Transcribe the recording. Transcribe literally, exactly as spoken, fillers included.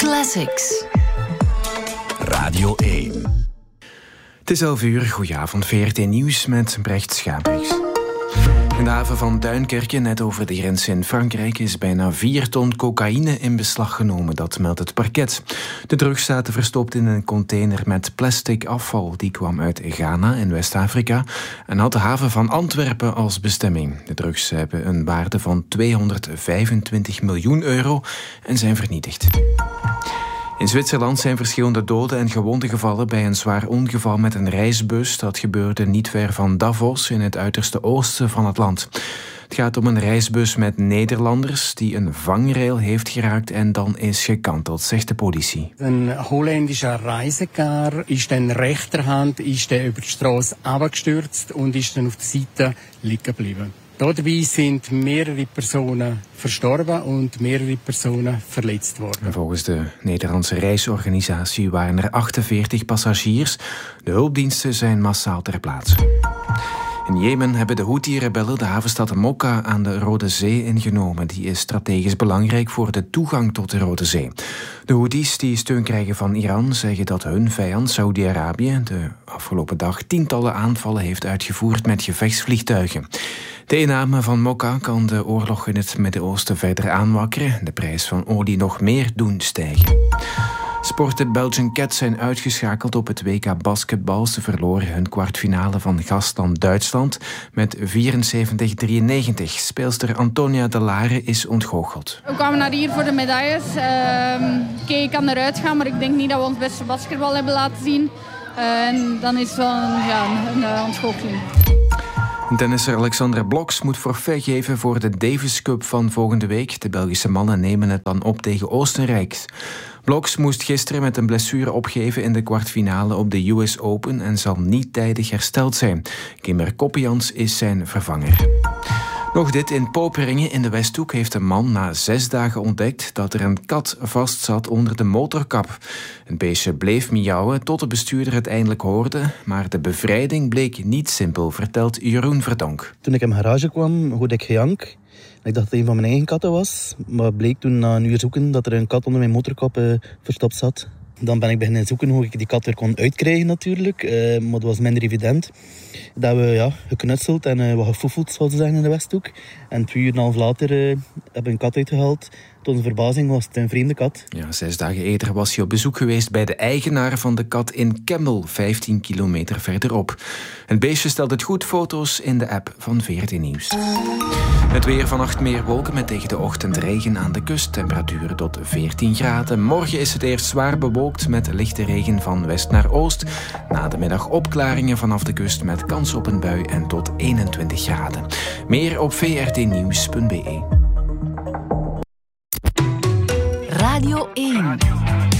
Classics. Radio één. Het is elf uur, goedenavond, V R T Nieuws met Brecht Schabriks. In de haven van Duinkerke, net over de grens in Frankrijk, is bijna vier ton cocaïne in beslag genomen, dat meldt het parket. De drugs zaten verstopt in een container met plastic afval. Die kwam uit Ghana in West-Afrika en had de haven van Antwerpen als bestemming. De drugs hebben een waarde van tweehonderdvijfentwintig miljoen euro en zijn vernietigd. In Zwitserland zijn verschillende doden en gewonden gevallen bij een zwaar ongeval met een reisbus. Dat gebeurde niet ver van Davos in het uiterste oosten van het land. Het gaat om een reisbus met Nederlanders die een vangrail heeft geraakt en dan is gekanteld, zegt de politie. Een Holländischer Reisecar is dan rechterhand is dan über die Straße abgestürzt und ist dann auf der Seite liegen geblieben. Dabei sind mehrere personen verstorben und mehrere personen verletzt worden. Volgens de Nederlandse reisorganisatie waren er achtenveertig passagiers. De hulpdiensten zijn massaal ter plaatse. In Jemen hebben de Houthi-rebellen de havenstad Mokka aan de Rode Zee ingenomen. Die is strategisch belangrijk voor de toegang tot de Rode Zee. De Houthis, die steun krijgen van Iran, zeggen dat hun vijand Saudi-Arabië de afgelopen dag tientallen aanvallen heeft uitgevoerd met gevechtsvliegtuigen. De inname van Mokka kan de oorlog in het Midden-Oosten verder aanwakkeren, de prijs van olie nog meer doen stijgen. Sport de Belgian Cats zijn uitgeschakeld op het W K basketbal. Ze verloren hun kwartfinale van gastland Duitsland met vierenzeventig drieënnegentig. Speelster Antonia de Lare is ontgoocheld. We kwamen naar hier voor de medailles. Uh, Oké, ik kan eruit gaan, maar ik denk niet dat we ons beste basketbal hebben laten zien. Uh, en dan is het wel een, ja, een, een ontgoocheling. Tennisser Alexandra Bloks moet forfait geven voor de Davis Cup van volgende week. De Belgische mannen nemen het dan op tegen Oostenrijk. Bloks moest gisteren met een blessure opgeven in de kwartfinale op de U S Open en zal niet tijdig hersteld zijn. Kimmer Koppians is zijn vervanger. Nog dit, in Poperingen in de Westhoek heeft een man na zes dagen ontdekt dat er een kat vastzat onder de motorkap. Het beestje bleef miauwen tot de bestuurder het eindelijk hoorde, maar de bevrijding bleek niet simpel, vertelt Jeroen Verdonk. Toen ik in mijn garage kwam, hoorde ik gejank. Ik dacht dat het een van mijn eigen katten was, maar het bleek toen na een uur zoeken dat er een kat onder mijn motorkap uh, verstopt zat. Dan ben ik beginnen zoeken hoe ik die kat weer kon uitkrijgen natuurlijk, uh, maar het was minder evident. Dat we ja, geknutseld en uh, wat gefoefeld, zoals ze zeggen in de Westhoek. En twee uur en een half later uh, hebben we een kat uitgehaald. Tot onze verbazing was het een vreemde kat. Ja, zes dagen eerder was hij op bezoek geweest bij de eigenaar van de kat in Kemmel, vijftien kilometer verderop. Het beestje stelt het goed, foto's in de app van V R T Nieuws. Het weer, vannacht meer wolken met tegen de ochtend regen aan de kust. Temperaturen tot veertien graden. Morgen is het eerst zwaar bewolkt met lichte regen van west naar oost. Na de middag opklaringen vanaf de kust met kans op een bui en tot eenentwintig graden. Meer op v r t nieuws punt b e. Radio één.